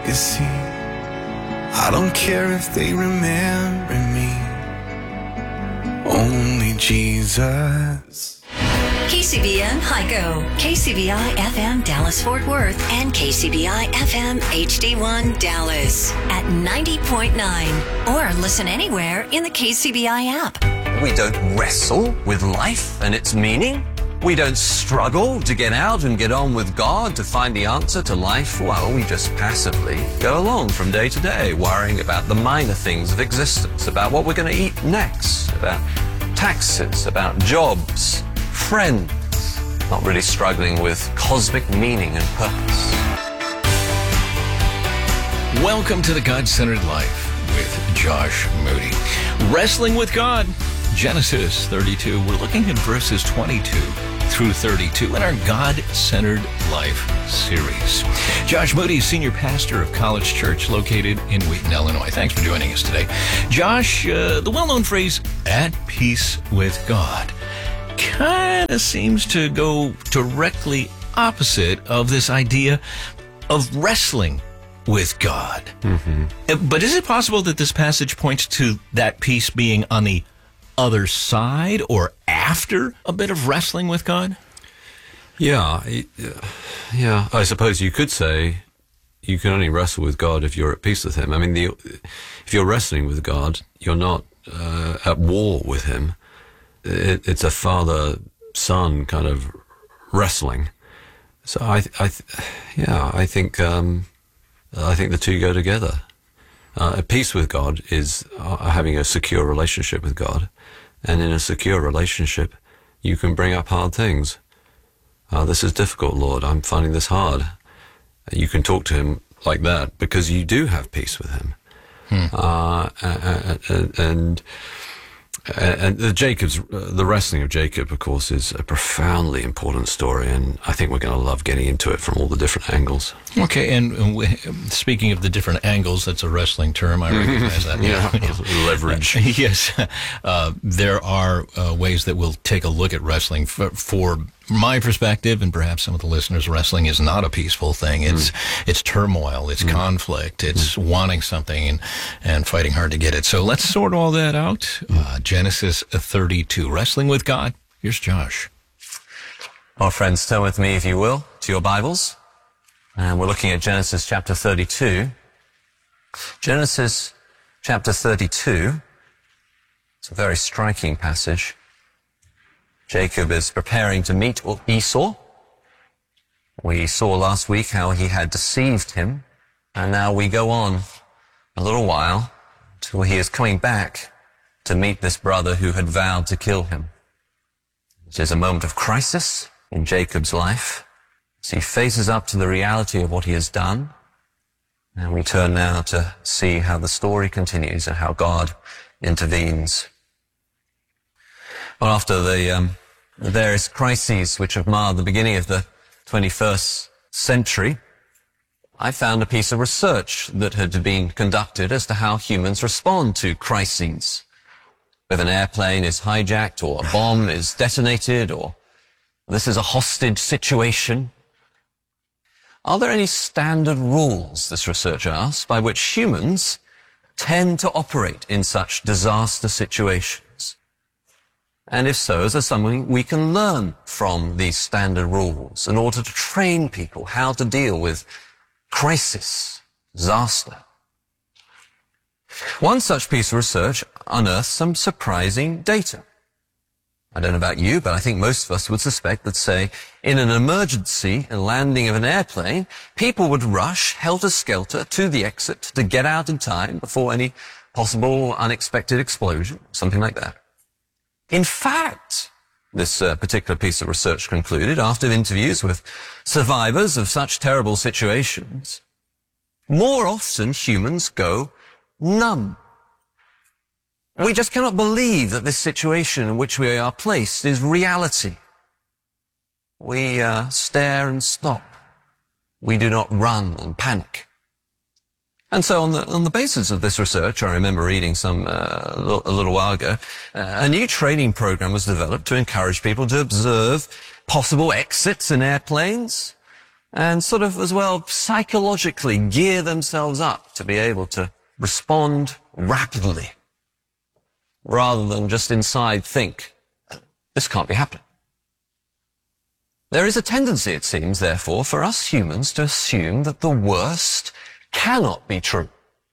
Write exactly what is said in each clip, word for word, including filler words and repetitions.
legacy. I don't care if they remember me, only Jesus. K C B N Hico, K C B I F M Dallas Fort Worth, and K C B I F M H D one Dallas at ninety point nine, or listen anywhere in the K C B I app. We don't wrestle with life and its meaning. We don't struggle to get out and get on with God to find the answer to life. Well, we just passively go along from day to day, worrying about the minor things of existence, about what we're going to eat next, about taxes, about jobs, friends, not really struggling with cosmic meaning and purpose. Welcome to the God-Centered Life with Josh Moody. Wrestling with God, Genesis thirty-two. We're looking at verses twenty-two through thirty-two in our God-Centered Life series. Josh Moody is senior pastor of College Church located in Wheaton, Illinois. Thanks for joining us today. Josh, uh, the well-known phrase, at peace with God, kind of seems to go directly opposite of this idea of wrestling with God. Mm-hmm. But is it possible that this passage points to that peace being on the other side or after a bit of wrestling with God? Yeah, yeah. I suppose you could say you can only wrestle with God if you're at peace with Him. I mean, the, if you're wrestling with God, you're not uh, at war with Him. It, it's a father-son kind of wrestling. So I, I, yeah, I think, um, I think the two go together. Uh, at peace with God is uh, having a secure relationship with God. And in a secure relationship, you can bring up hard things. Uh, this is difficult, Lord. I'm finding this hard. You can talk to Him like that because you do have peace with Him. Hmm. Uh, and, and, and the Jacob's, the wrestling of Jacob, of course, is a profoundly important story, and I think we're going to love getting into it from all the different angles. Okay, and, and we, speaking of the different angles, that's a wrestling term. I recognize that. yeah, yeah. Leverage. Uh, yes, uh, there are uh, ways that we'll take a look at wrestling. For, for my perspective, and perhaps some of the listeners, wrestling is not a peaceful thing. It's mm. it's turmoil, it's mm. conflict, it's mm. wanting something and, and fighting hard to get it. So let's sort all that out. Uh, Genesis thirty-two, wrestling with God. Here's Josh. Well, friends, turn with me, if you will, to your Bibles. And we're looking at Genesis chapter thirty-two. Genesis chapter thirty-two. It's a very striking passage. Jacob is preparing to meet Esau. We saw last week how he had deceived him, and now we go on a little while till he is coming back to meet this brother who had vowed to kill him. It is a moment of crisis in Jacob's life as he faces up to the reality of what he has done. And we turn now to see how the story continues and how God intervenes. Well, after the um, the various crises which have marred the beginning of the twenty-first century, I found a piece of research that had been conducted as to how humans respond to crises. If an airplane is hijacked or a bomb is detonated or this is a hostage situation, are there any standard rules, this researcher asked, by which humans tend to operate in such disaster situations? And if so, is there something we can learn from these standard rules in order to train people how to deal with crisis, disaster? One such piece of research unearthed some surprising data. I don't know about you, but I think most of us would suspect that, say, in an emergency, a landing of an airplane, people would rush helter-skelter to the exit to get out in time before any possible unexpected explosion, something like that. In fact, this uh, particular piece of research concluded, after interviews with survivors of such terrible situations, more often humans go numb. We just cannot believe that this situation in which we are placed is reality. We uh, stare and stop. We do not run and panic. And so on the, on the basis of this research, I remember reading some, uh, a, little, a little while ago, uh, a new training program was developed to encourage people to observe possible exits in airplanes, and sort of as well psychologically gear themselves up to be able to respond rapidly rather than just inside think, this can't be happening. There is a tendency, it seems, therefore, for us humans to assume that the worst cannot be true.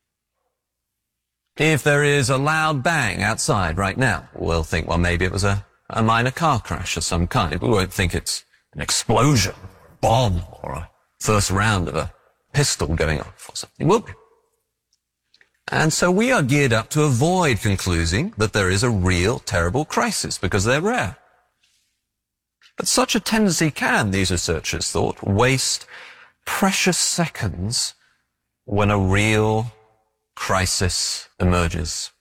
If there is a loud bang outside right now, we'll think, well, maybe it was a, a minor car crash of some kind. We won't think it's an explosion, a bomb, or a first round of a pistol going off or something, will we? And so we are geared up to avoid concluding that there is a real, terrible crisis, because they're rare. But such a tendency can, these researchers thought, waste precious seconds when a real crisis emerges.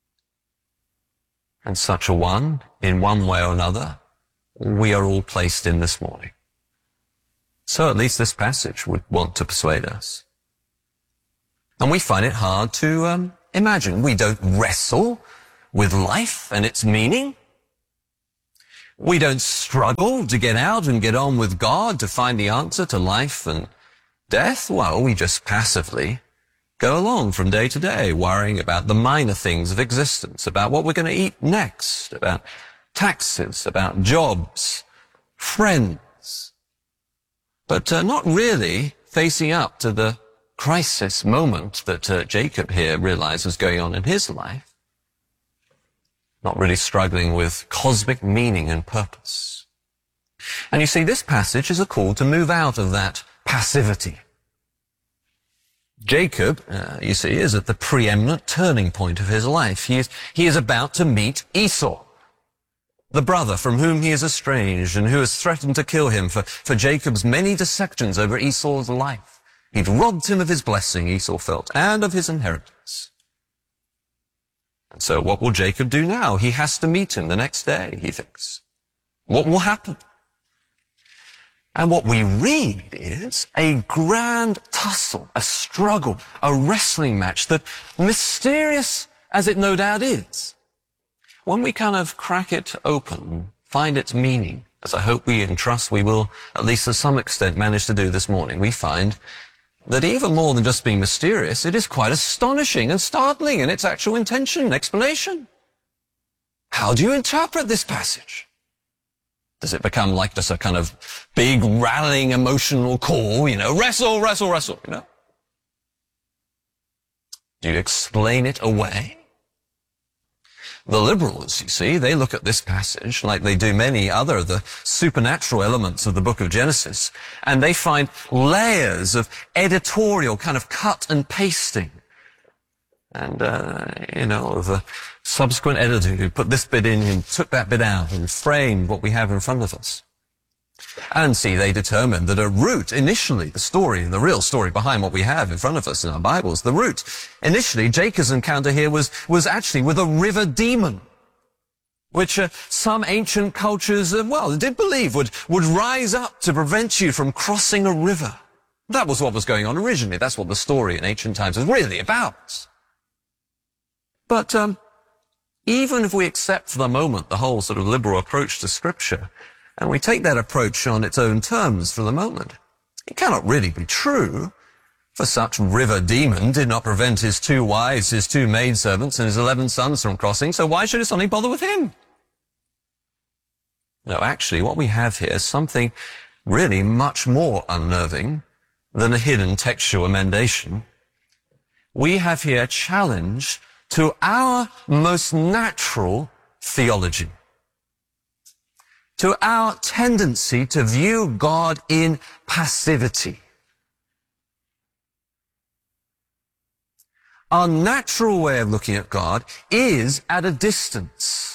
And such a one, in one way or another, we are all placed in this morning. So at least this passage would want to persuade us. And we find it hard to um, imagine. We don't wrestle with life and its meaning. We don't struggle to get out and get on with God to find the answer to life and death. Well, we just passively go along from day to day, worrying about the minor things of existence, about what we're going to eat next, about taxes, about jobs, friends, but uh, not really facing up to the crisis moment that uh, Jacob here realized was going on in his life. Not really struggling with cosmic meaning and purpose. And you see, this passage is a call to move out of that passivity. Jacob, uh, you see, is at the preeminent turning point of his life. He is, he is about to meet Esau, the brother from whom he is estranged and who has threatened to kill him for, for Jacob's many deceptions over Esau's life. He'd robbed him of his blessing, Esau felt, and of his inheritance. And so what will Jacob do now? He has to meet him the next day, he thinks. What will happen? And what we read is a grand tussle, a struggle, a wrestling match that, mysterious as it no doubt is, when we kind of crack it open, find its meaning, as I hope we and trust we will, at least to some extent, manage to do this morning, we find that even more than just being mysterious, it is quite astonishing and startling in its actual intention and explanation. How do you interpret this passage? Does it become like just a kind of big rallying emotional call, you know, wrestle, wrestle, wrestle, you know? Do you explain it away? The liberals, you see, they look at this passage like they do many other of the supernatural elements of the book of Genesis, and they find layers of editorial kind of cut and pasting. And, uh, you know, the subsequent editor who put this bit in and took that bit out and framed what we have in front of us. And see, they determined that a root, initially, the story, the real story behind what we have in front of us in our Bibles, the root, initially, Jacob's encounter here was, was actually with a river demon, which uh, some ancient cultures, uh, well, did believe would, would rise up to prevent you from crossing a river. That was what was going on originally. That's what the story in ancient times was really about. But um, even if we accept for the moment the whole sort of liberal approach to Scripture, and we take that approach on its own terms for the moment, it cannot really be true, for such river demon did not prevent his two wives, his two maidservants, and his eleven sons from crossing, so why should it suddenly bother with him? No, actually, what we have here is something really much more unnerving than a hidden textual emendation. We have here a challenge to our most natural theology, to our tendency to view God in passivity. Our natural way of looking at God is at a distance,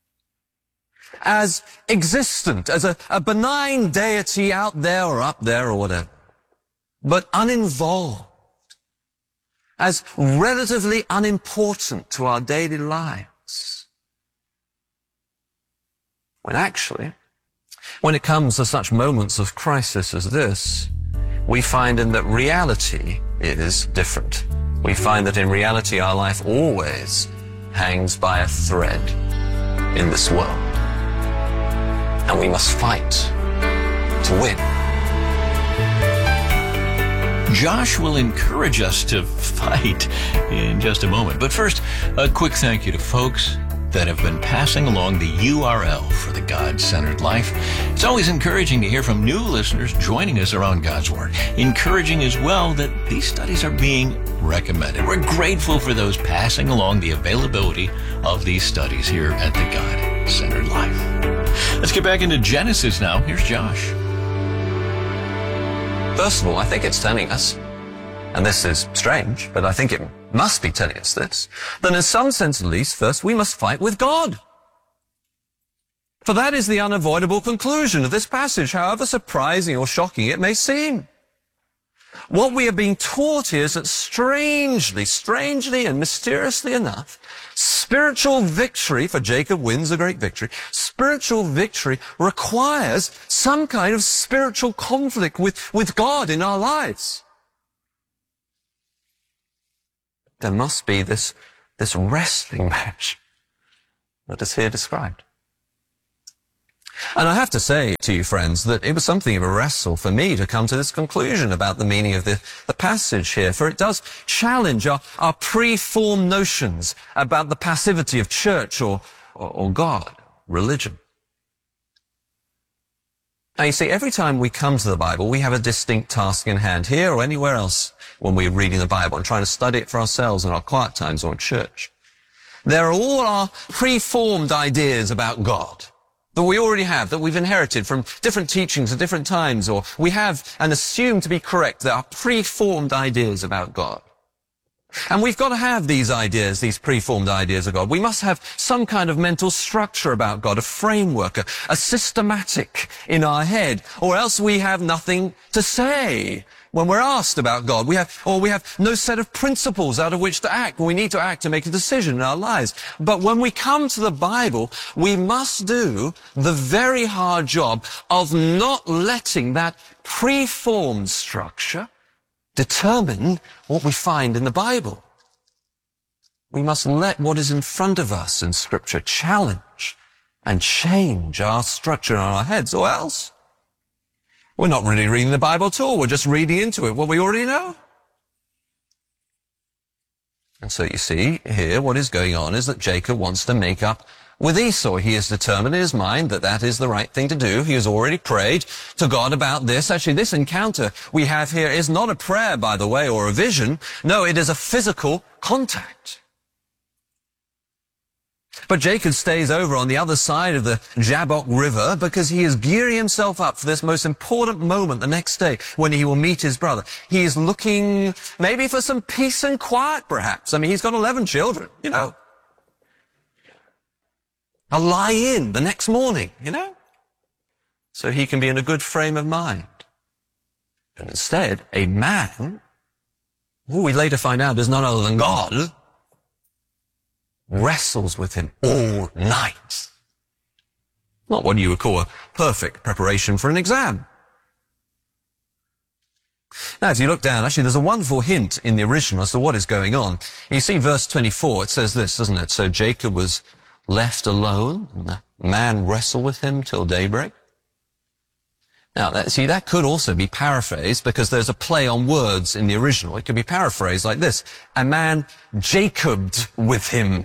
as existent, as a, a benign deity out there or up there or whatever, but uninvolved, as relatively unimportant to our daily lives. When actually, when it comes to such moments of crisis as this, we find in that reality is different. We find that in reality our life always hangs by a thread in this world. And we must fight to win. Josh will encourage us to fight in just a moment. But first, a quick thank you to folks that have been passing along the U R L for the God-Centered Life. It's always encouraging to hear from new listeners joining us around God's Word. Encouraging as well that these studies are being recommended. We're grateful for those passing along the availability of these studies here at the God-Centered Life. Let's get back into Genesis now. Here's Josh. First of all, I think it's telling us, and this is strange, but I think it must be telling us this, that in some sense at least, first, we must fight with God. For that is the unavoidable conclusion of this passage, however surprising or shocking it may seem. What we are being taught is that strangely, strangely and mysteriously enough, spiritual victory, for Jacob wins a great victory, spiritual victory requires some kind of spiritual conflict with, with God in our lives. There must be this, this wrestling match that is here described. And I have to say to you, friends, that it was something of a wrestle for me to come to this conclusion about the meaning of the, the passage here, for it does challenge our, our pre-formed notions about the passivity of church or, or, or God, religion. Now, you see, every time we come to the Bible, we have a distinct task in hand here or anywhere else when we're reading the Bible and trying to study it for ourselves in our quiet times or in church. There are all our pre-formed ideas about God that we already have, that we've inherited from different teachings at different times, or we have and assume to be correct. There are pre-formed ideas about God. And we've got to have these ideas, these pre-formed ideas of God. We must have some kind of mental structure about God, a framework, a, a systematic in our head, or else we have nothing to say when we're asked about God. We have, or we have no set of principles out of which to act when we need to act to make a decision in our lives. But when we come to the Bible, we must do the very hard job of not letting that pre-formed structure determine what we find in the Bible. We must let what is in front of us in Scripture challenge and change our structure in our heads, or else we're not really reading the Bible at all. We're just reading into it what we already know. And so you see here what is going on is that Jacob wants to make up with Esau. He has determined in his mind that that is the right thing to do. He has already prayed to God about this. Actually, this encounter we have here is not a prayer, by the way, or a vision. No, it is a physical contact. But Jacob stays over on the other side of the Jabbok River because he is gearing himself up for this most important moment the next day when he will meet his brother. He is looking maybe for some peace and quiet, perhaps. I mean, he's got eleven children, you know. A lie-in the next morning, you know, so he can be in a good frame of mind. And instead, a man, who we later find out is none other than God, wrestles with him all night. Not what you would call a perfect preparation for an exam. Now, if you look down, actually, there's a wonderful hint in the original as to what is going on. You see verse twenty-four, it says this, doesn't it? So Jacob was left alone, and the man wrestled with him till daybreak. Now, that, see, that could also be paraphrased because there's a play on words in the original. It could be paraphrased like this. A man Jacobed with him.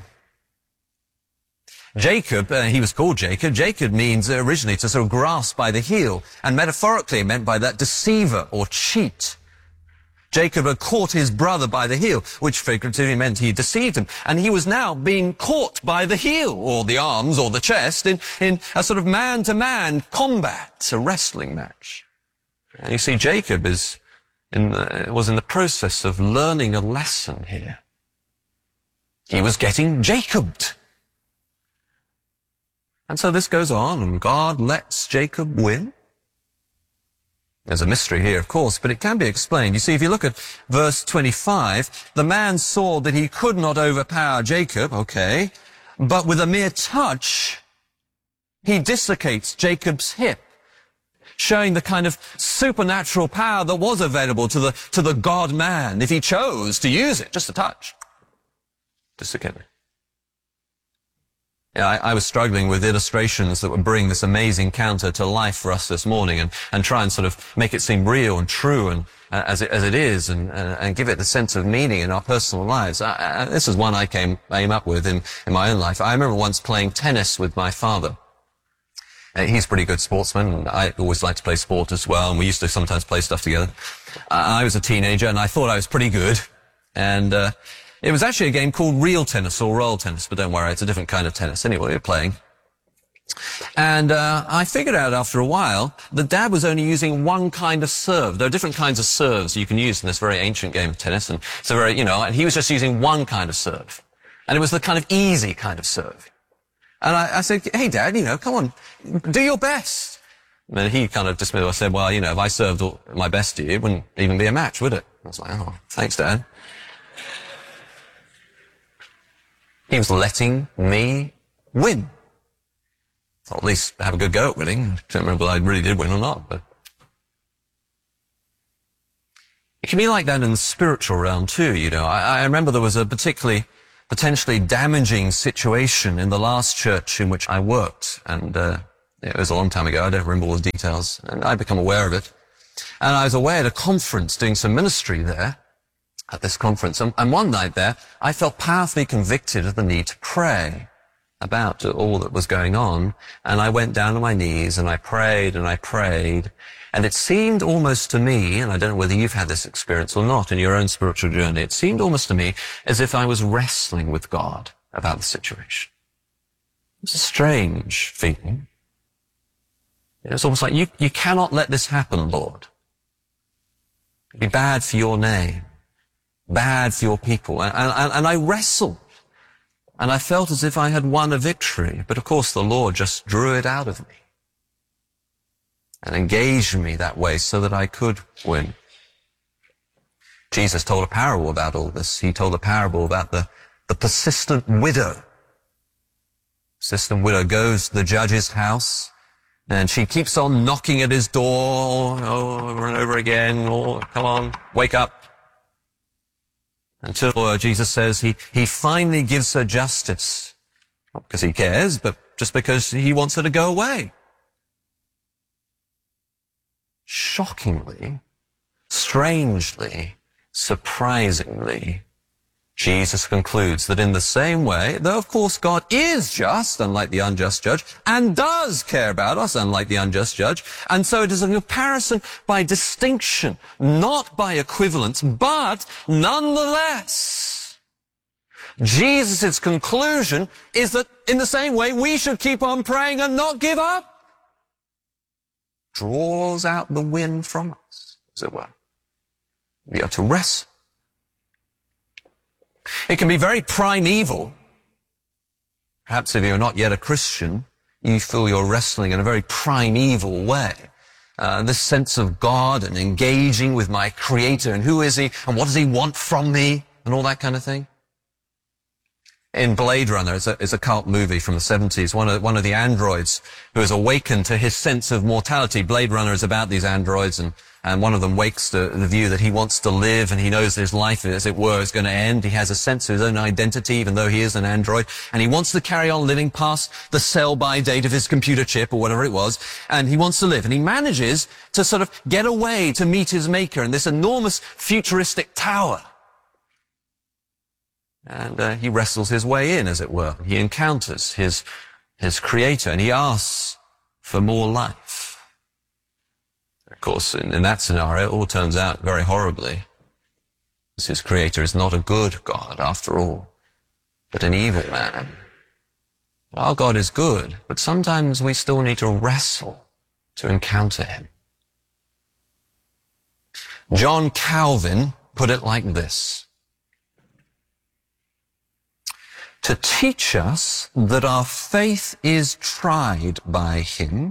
Jacob, uh, he was called Jacob. Jacob means uh, originally to sort of grasp by the heel, and metaphorically meant by that deceiver or cheat. Jacob had caught his brother by the heel, which figuratively meant he deceived him. And he was now being caught by the heel, or the arms, or the chest, in, in a sort of man-to-man combat, a wrestling match. And you see, Jacob is in the, was in the process of learning a lesson here. He was getting Jacobed. And so this goes on, and God lets Jacob win. There's a mystery here, of course, but it can be explained. You see, if you look at verse twenty-five, the man saw that he could not overpower Jacob, okay, but with a mere touch, he dislocates Jacob's hip, showing the kind of supernatural power that was available to the, to the God-man if he chose to use it, just a touch. Dislocate it. Yeah, I, I was struggling with illustrations that would bring this amazing encounter to life for us this morning and, and try and sort of make it seem real and true and, uh, as it, as it is, and, uh, and give it the sense of meaning in our personal lives. I, I, this is one I came, came up with in, in my own life. I remember once playing tennis with my father. Uh, he's a pretty good sportsman, and I always liked to play sport as well, and we used to sometimes play stuff together. Uh, I was a teenager, and I thought I was pretty good, and uh, it was actually a game called real tennis or roll tennis, but don't worry, it's a different kind of tennis. Anyway, we were playing. And uh, I figured out after a while that Dad was only using one kind of serve. There are different kinds of serves you can use in this very ancient game of tennis, and so very, you know, and he was just using one kind of serve. And it was the kind of easy kind of serve. And I, I said, hey, Dad, you know, come on, do your best. And then he kind of dismissed. I said, well, you know, if I served all, my best to you, it wouldn't even be a match, would it? I was like, oh, thanks, Dad. He was letting me win. Or at least have a good go at winning. I don't remember whether I really did win or not, but it can be like that in the spiritual realm too, you know. I, I remember there was a particularly potentially damaging situation in the last church in which I worked, and uh, it was a long time ago. I don't remember all the details, and I'd become aware of it. And I was away at a conference doing some ministry there at this conference, and, and one night there, I felt powerfully convicted of the need to pray about all that was going on, and I went down on my knees and I prayed and I prayed, and it seemed almost to me, and I don't know whether you've had this experience or not in your own spiritual journey, it seemed almost to me as if I was wrestling with God about the situation. It's a strange feeling. It's almost like, you, you cannot let this happen, Lord. It'd be bad for your name, bad for your people, and, and, and I wrestled. And I felt as if I had won a victory, but of course the Lord just drew it out of me and engaged me that way so that I could win. Jesus told a parable about all this. He told a parable about the, the persistent widow. Persistent widow goes to the judge's house, and she keeps on knocking at his door oh, over and over again. Oh, come on, wake up. Until uh, Jesus says he, he finally gives her justice. Not because he cares, but just because he wants her to go away. Shockingly, strangely, surprisingly, Jesus concludes that in the same way, though of course God is just, unlike the unjust judge, and does care about us, unlike the unjust judge, and so it is a comparison by distinction, not by equivalence, but nonetheless, Jesus' conclusion is that in the same way we should keep on praying and not give up. Draws out the wind from us, as it were. We are to wrestle. It can be very primeval. Perhaps if you're not yet a Christian, you feel you're wrestling in a very primeval way. Uh, this sense of God and engaging with my Creator and who is He and what does He want from me and all that kind of thing. In Blade Runner, it's a, it's a cult movie from the seventies, one of, one of the androids who has awakened to his sense of mortality. Blade Runner is about these androids, and, and one of them wakes to the view that he wants to live, and he knows his life, as it were, is going to end. He has a sense of his own identity, even though he is an android, and he wants to carry on living past the sell-by date of his computer chip, or whatever it was, and he wants to live. And he manages to sort of get away to meet his maker in this enormous futuristic tower. And uh, he wrestles his way in, as it were. He encounters his, his Creator, and he asks for more life. Of course, in, in that scenario, it all turns out very horribly. His Creator is not a good God, after all, but an evil man. Our God is good, but sometimes we still need to wrestle to encounter Him. John Calvin put it like this: to teach us that our faith is tried by Him,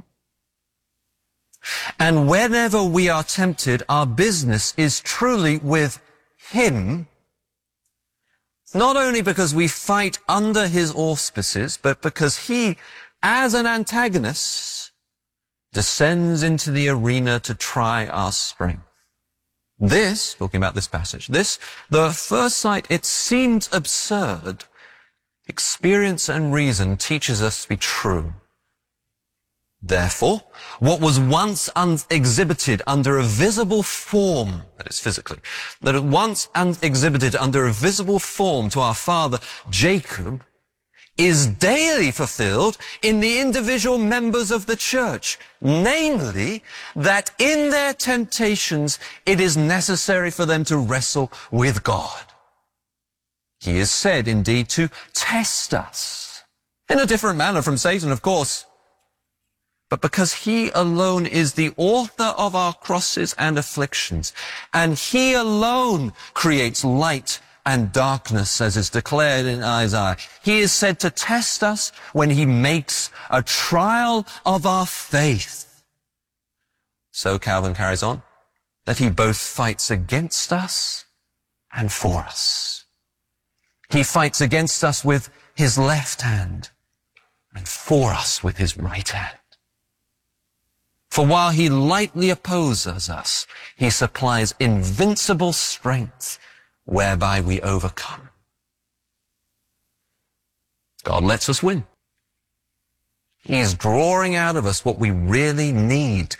and whenever we are tempted, our business is truly with Him, not only because we fight under His auspices, but because He, as an antagonist, descends into the arena to try our strength. This, talking about this passage, this, though at first sight it seems absurd, experience and reason teaches us to be true. Therefore, what was once un- exhibited under a visible form, that is physically, that was once un- exhibited under a visible form to our father Jacob, is daily fulfilled in the individual members of the church, namely, that in their temptations it is necessary for them to wrestle with God. He is said, indeed, to test us, in a different manner from Satan, of course, but because he alone is the author of our crosses and afflictions, and he alone creates light and darkness, as is declared in Isaiah. He is said to test us when he makes a trial of our faith. So Calvin carries on, that he both fights against us and for us. He fights against us with his left hand and for us with his right hand. For while he lightly opposes us, he supplies invincible strength whereby we overcome. God lets us win. He is drawing out of us what we really need